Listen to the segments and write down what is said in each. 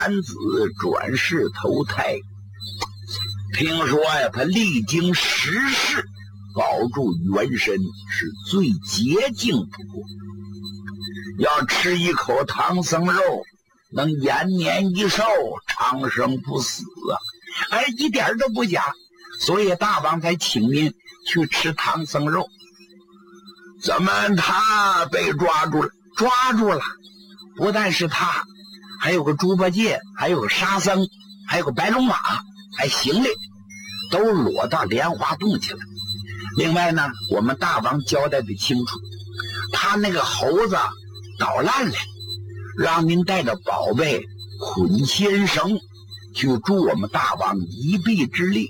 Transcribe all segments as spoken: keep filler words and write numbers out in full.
男子转世投胎。听说呀，他历经十世，保住元神是最洁净不过。要吃一口唐僧肉，能延年益寿，长生不死啊！哎，一点都不假。所以大王才请您去吃唐僧肉。怎么他被抓住了？抓住了！不但是他，还有个猪八戒，还有个沙僧，还有个白龙马，还行李，都裸到莲花洞去了。另外呢，我们大王交代的清楚，他那个猴子捣烂了，让您带着宝贝捆仙绳去助我们大王一臂之力。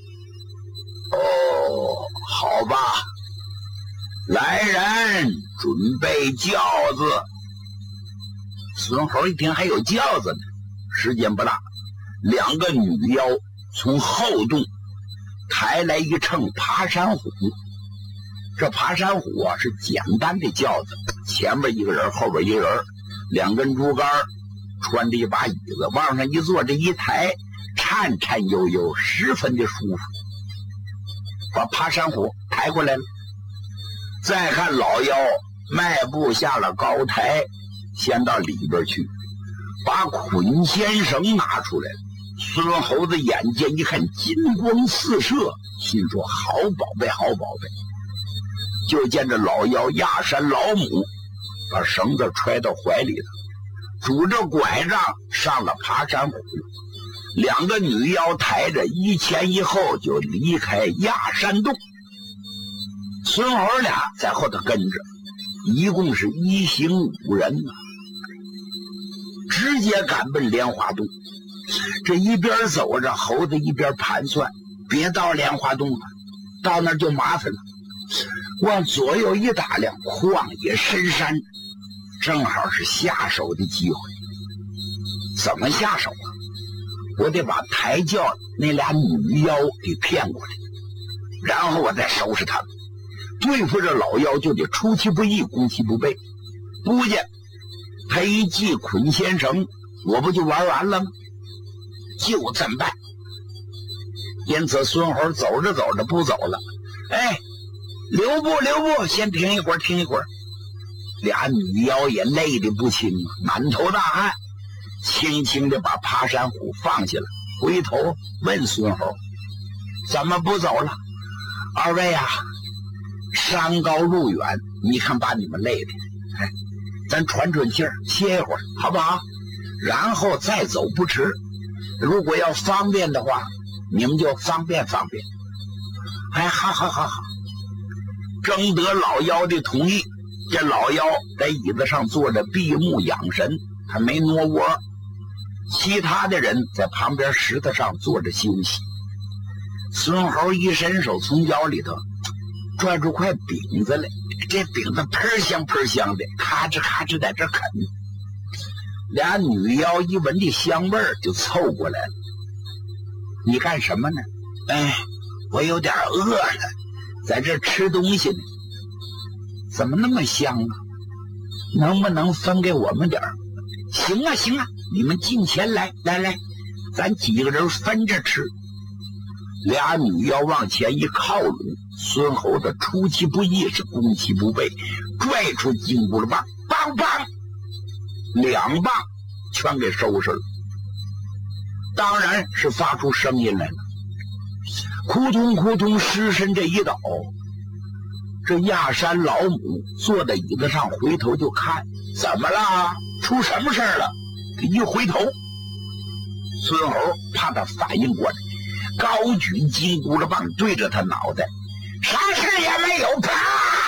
哦，好吧，来人，准备轿子。孙猴一听还有轿子呢，时间不大，两个女妖从后洞抬来一乘爬山虎。这爬山虎啊是简单的轿子，前面一个人，后边一个人，两根竹竿，穿着一把椅子，往上一坐，这一抬，颤颤悠悠，十分的舒服。把爬山虎抬过来了。再看老妖迈步下了高台，先到里边去，把捆仙绳拿出来了。孙猴子眼见一看金光四射，心说好宝贝好宝贝。就见这老妖压山老母把绳子揣到怀里了，拄着拐杖上了爬山虎。两个女妖抬着一前一后就离开压山洞，孙猴俩在后头跟着，一共是一行五人啊，直接赶奔莲花洞。这一边走着，猴子一边盘算，别到莲花洞了，到那儿就麻烦了。往左右一打量，旷野深山，正好是下手的机会。怎么下手啊？我得把抬轿那俩女妖给骗过来，然后我再收拾他们。对付这老妖就得出其不意，攻其不备。不见他一系捆仙绳，我不就玩完了吗？就这么办。因此孙猴走着走着不走了，哎，留步留步，先停一会儿停一会儿。俩女妖也累得不轻啊，满头大汗，轻轻地把爬山虎放下了，回头问孙猴：怎么不走了？二位啊，山高路远，你看把你们累的，哎，咱喘喘气儿，歇一会儿好不好？然后再走不迟。如果要方便的话，你们就方便方便。哎，好好好好。征得老妖的同意，这老妖在椅子上坐着闭目养神，还没挪窝。其他的人在旁边石头上坐着休息。孙猴一伸手，从腰里头拽出块饼子来，这饼子喷香喷香的，咔哧咔哧在这啃。俩女妖一闻这香味儿就凑过来了。你干什么呢？哎，我有点饿了，在这吃东西呢。怎么那么香啊？能不能分给我们点儿？行啊行啊，你们进前来，来来，咱几个人分着吃。俩女妖往前一靠拢，孙猴子出其不意，是攻其不备，拽出金箍棒，梆梆，两棒全给收拾了。当然是发出声音来了，扑通扑通，尸身这一倒，这亚山老母坐在椅子上，回头就看，怎么了？出什么事了？一回头，孙猴怕他反应过来，高举金箍棒对着他脑袋，啥事也没有，啪！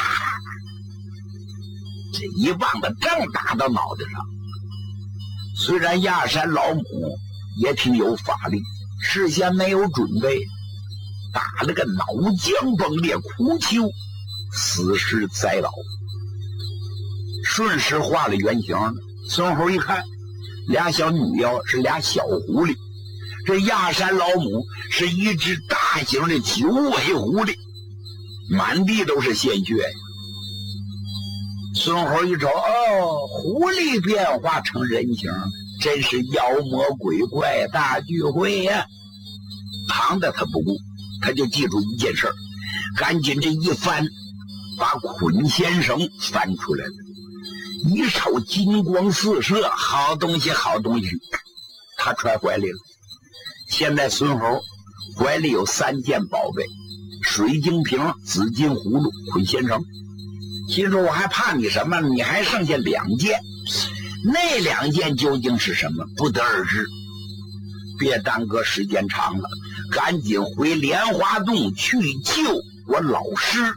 这一棒子正打到脑袋上。虽然亚山老母也挺有法力，事先没有准备，打了个脑浆崩裂，哭泣，死尸栽倒，瞬时化了原形。孙猴一看，俩小女妖是俩小狐狸，这亚山老母是一只大型的九尾狐狸，满地都是鲜血呀。孙猴一瞅，哦，狐狸变化成人形， 真是妖魔鬼怪大聚会呀！庞的他不顾，他就记住一件事，赶紧这一翻，把捆先生翻出来了，一瞅金光四射，好东西好东西，他揣怀里了。现在孙猴怀里有三件宝贝，水晶瓶、紫金葫芦、捆先生，心说我还怕你什么？你还剩下两件，那两件究竟是什么？不得而知。别耽搁时间长了，赶紧回莲花洞去救我老师。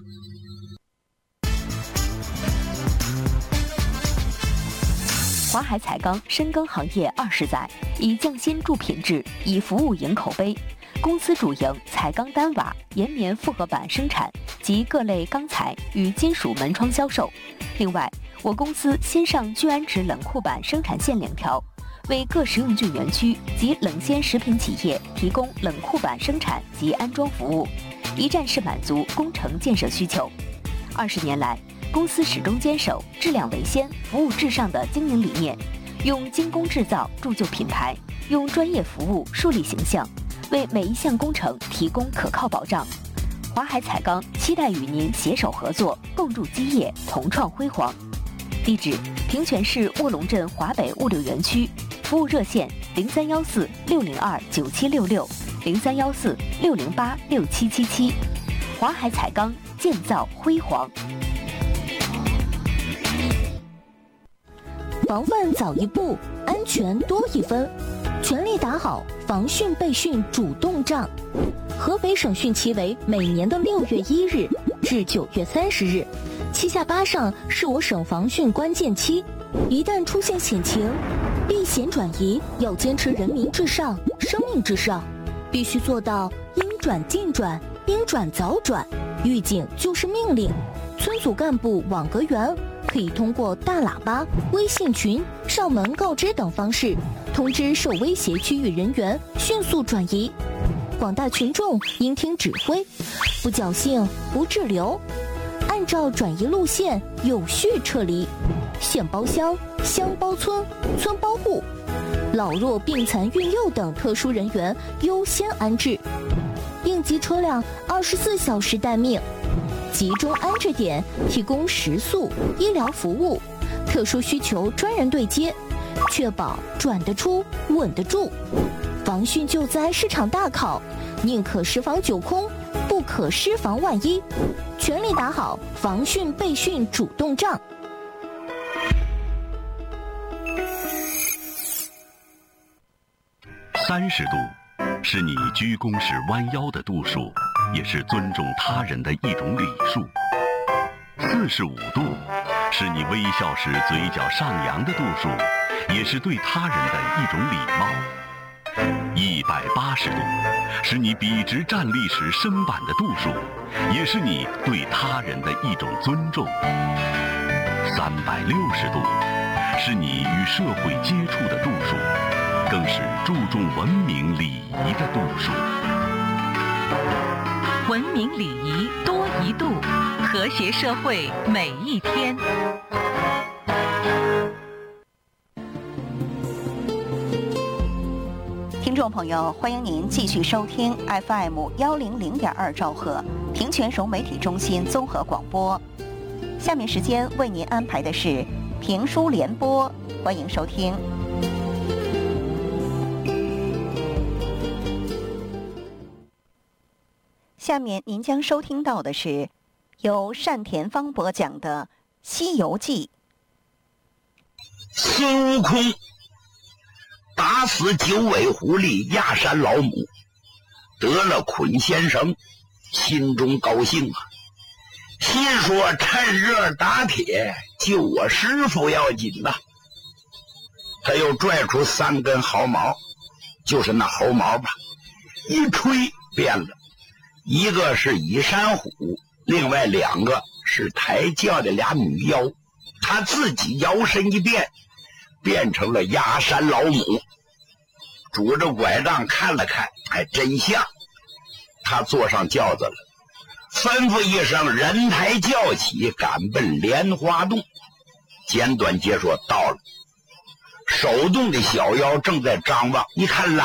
华海彩钢深耕行业二十载，以匠心助品质，以服务赢口碑。公司主营彩钢单瓦、岩棉复合板生产及各类钢材与金属门窗销售。另外，我公司新上聚氨酯冷库板生产线两条，为各食用菌园区及冷鲜食品企业提供冷库板生产及安装服务，一站式满足工程建设需求。二十年来，公司始终坚守质量为先、服务至上的经营理念，用精工制造铸就品牌，用专业服务树立形象，为每一项工程提供可靠保障。华海彩钢期待与您携手合作，共筑基业，同创辉煌。地址：平泉市卧龙镇华北物流园区，服务热线零三幺四六零二九七六六零三幺四六零八六七七七。华海彩钢，建造辉煌。 防范早一步，安全多一分，全力打好防汛备汛主动仗。合肥省汛期为每年的六月一日至九月三十日，七下八上是我省防汛关键期。一旦出现险情，避险转移要坚持人民至上、生命至上，必须做到应转尽转、应转早转。预警就是命令，村组干部网格员可以通过大喇叭、微信群、上门告知等方式，通知受威胁区域人员迅速转移。广大群众应听指挥，不侥幸不滞留，按照转移路线有序撤离。县包乡、乡包村、村包户，老弱病残孕幼等特殊人员优先安置。应急车辆二十四小时待命，集中安置点提供食宿、医疗服务，特殊需求专人对接，确保转得出、稳得住。防汛救灾是场大考，宁可十防九空，不可失防万一，全力打好防汛备汛主动仗。 三十度是你鞠躬时弯腰的度数，也是尊重他人的一种礼数。四十五度是你微笑时嘴角上扬的度数，也是对他人的一种礼貌。一百八十度是你笔直站立时升板的度数，也是你对他人的一种尊重。三百六十度是你与社会接触的度数，更是注重文明礼仪的度数。 文明礼仪多一度，和谐社会每一天。 听众朋友，欢迎您继续收听 F M 幺零零点二兆赫平泉省媒体中心综合广播。下面时间为您安排的是评书联播，欢迎收听。下面您将收听到的是由单田芳播讲的《西游记》。 孙悟空打死九尾狐狸压山老母，得了捆先生，心中高兴啊，心说趁热打铁，救我师傅要紧呐。他又拽出三根毫毛，就是那猴毛吧，一吹变了，一个是倚山虎，另外两个是抬轿的俩女妖。他自己摇身一变，变成了压山老母，拄着拐杖看了看，还真像。他坐上轿子了，吩咐一声，人抬轿起，赶奔莲花洞。简短截说到了， 手动的小妖正在张望，一看来